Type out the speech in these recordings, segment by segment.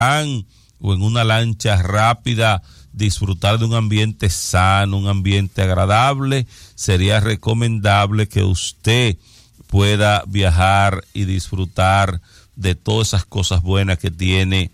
o en una lancha rápida, disfrutar de un ambiente sano, un ambiente agradable, sería recomendable que usted pueda viajar y disfrutar de todas esas cosas buenas que tiene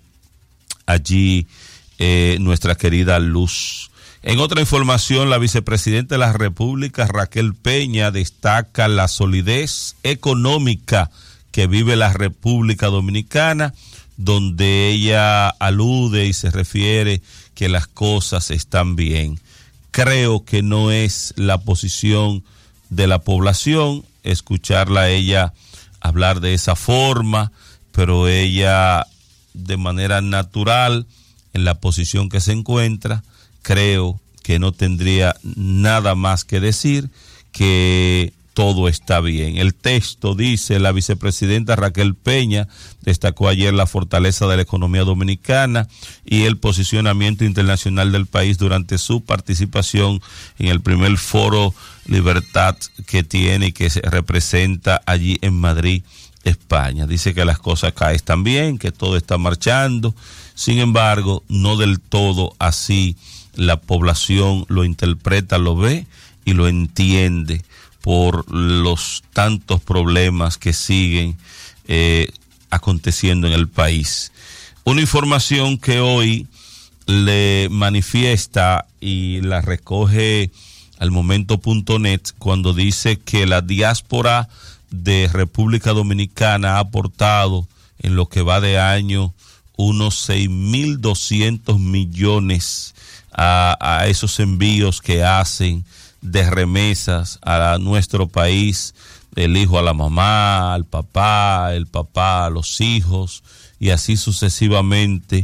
allí nuestra querida Luz. En otra información, la vicepresidenta de la República, Raquel Peña, destaca la solidez económica que vive la República Dominicana, donde ella alude y se refiere que las cosas están bien. Creo que no es la posición de la población escucharla a ella hablar de esa forma, pero ella de manera natural, en la posición que se encuentra, creo que no tendría nada más que decir, que todo está bien. El texto dice: la vicepresidenta Raquel Peña destacó ayer la fortaleza de la economía dominicana y el posicionamiento internacional del país durante su participación en el primer foro Libertad que tiene y que se representa allí en Madrid, España. Dice que las cosas acá están bien, que todo está marchando. Sin embargo, no del todo así la población lo interpreta, lo ve y lo entiende por los tantos problemas que siguen aconteciendo en el país. Una información que hoy le manifiesta y la recoge al momento.net cuando dice que la diáspora de República Dominicana ha aportado en lo que va de año unos 6.200 millones a esos envíos que hacen de remesas a nuestro país, el hijo a la mamá, al papá, el papá a los hijos, y así sucesivamente,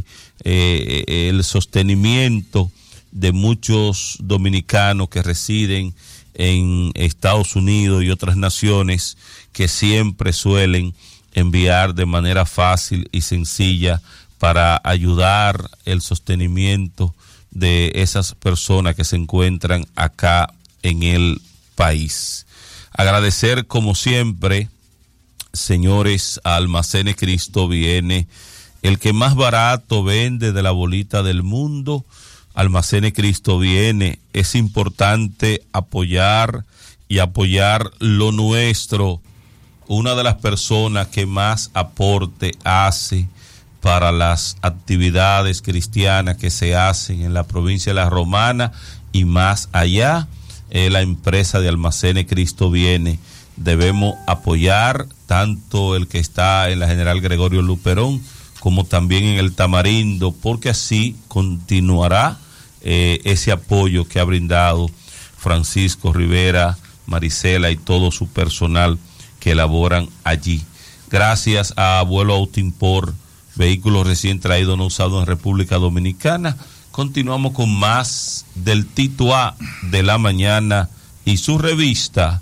el sostenimiento de muchos dominicanos que residen en Estados Unidos y otras naciones que siempre suelen enviar de manera fácil y sencilla para ayudar el sostenimiento de esas personas que se encuentran acá en el país. Agradecer como siempre, señores, a Almacenes Cristo Viene, el que más barato vende de la bolita del mundo. Almacenes Cristo Viene. Es importante apoyar y apoyar lo nuestro. Una de las personas que más aporte hace para las actividades cristianas que se hacen en la provincia de La Romana y más allá, la empresa de Almacenes Cristo Viene. Debemos apoyar tanto el que está en la General Gregorio Luperón como también en el Tamarindo, porque así continuará ese apoyo que ha brindado Francisco Rivera, Marisela y todo su personal que laboran allí. Gracias a Abuelo Autoimport, vehículos recién traídos no usados en República Dominicana. Continuamos con más del Tito A de la mañana y su revista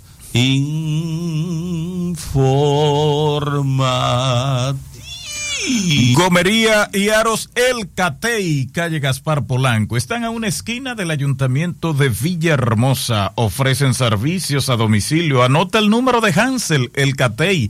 Informativa. Gomería y Aros El Catey, calle Gaspar Polanco, están a una esquina del Ayuntamiento de Villahermosa. Ofrecen servicios a domicilio. Anota el número de Hansel El Catey,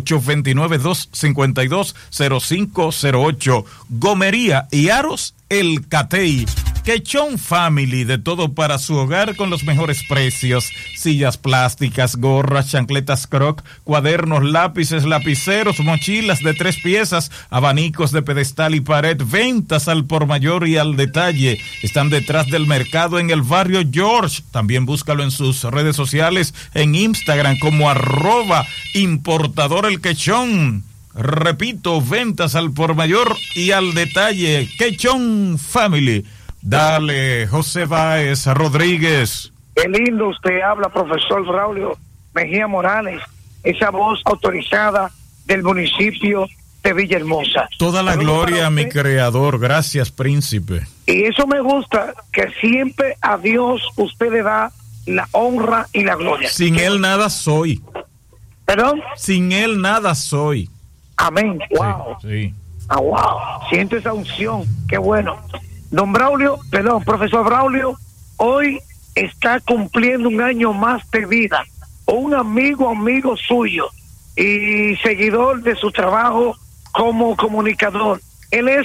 829-252-0508. Gomería y Aros El Catey. Quechón Family, de todo para su hogar con los mejores precios. Sillas plásticas, gorras, chancletas Croc, cuadernos, lápices, lapiceros, mochilas de 3 piezas, abanicos de pedestal y pared, ventas al por mayor y al detalle. Están detrás del mercado en el barrio George. También búscalo en sus redes sociales, en Instagram como @importador el Quechón. Repito, ventas al por mayor y al detalle. Quechón Family. Dale, José Báez Rodríguez. Qué lindo usted habla, profesor Braulio Mejía Morales, esa voz autorizada del municipio de Villahermosa. Toda la gloria a mi creador, gracias, príncipe. Y eso me gusta, que siempre a Dios usted le da la honra y la gloria. Sin él nada soy. ¿Perdón? Sin él nada soy. Amén. Wow. Sí. Ah, wow. Siento esa unción, qué bueno. Profesor Braulio, hoy está cumpliendo un año más de vida. Un amigo suyo y seguidor de su trabajo como comunicador. Él es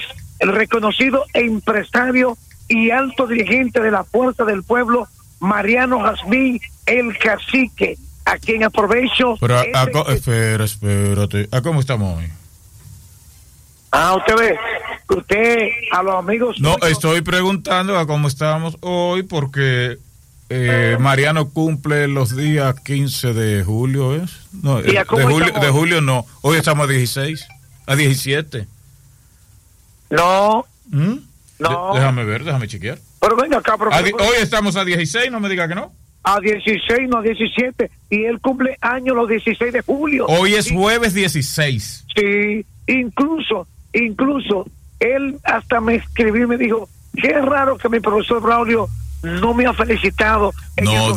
el reconocido empresario y alto dirigente de la Fuerza del Pueblo, Mariano Jazmín, el Cacique, a quien aprovecho. Pero espérate, ¿a cómo estamos hoy? Usted ve, usted a los amigos. No, estoy preguntando a cómo estamos hoy porque Mariano cumple los días 15 de julio, ¿es? No, de julio no, hoy estamos a 16, a 17. No. No. Déjame chequear. Pero venga acá, profesor. Hoy estamos a 16, no me diga que no. A 16, no a 17. Y él cumple años los 16 de julio. Hoy es jueves 16. Sí, incluso, él hasta me escribió y me dijo, qué raro que mi profesor Braulio no me ha felicitado. No